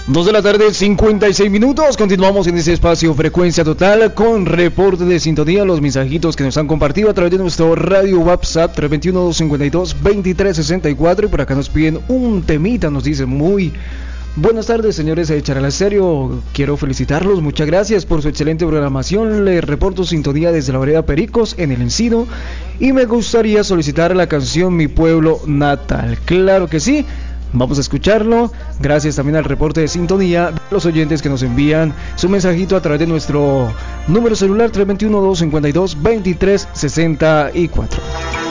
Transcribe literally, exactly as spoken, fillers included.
Dos de la tarde, cincuenta y seis minutos. Continuamos en este espacio Frecuencia Total con reporte de sintonía, los mensajitos que nos han compartido a través de nuestro radio WhatsApp tres dos uno, dos cinco dos, dos tres seis cuatro. Y por acá nos piden un temita, nos dicen muy buenas tardes, señores de Charala Estéreo. Quiero felicitarlos, muchas gracias por su excelente programación. Les reporto sintonía desde la vereda Pericos en el Encido y me gustaría solicitar la canción Mi Pueblo Natal. Claro que sí, vamos a escucharlo. Gracias también al reporte de sintonía de los oyentes que nos envían su mensajito a través de nuestro número celular tres dos uno, dos cinco dos, dos tres seis cuatro.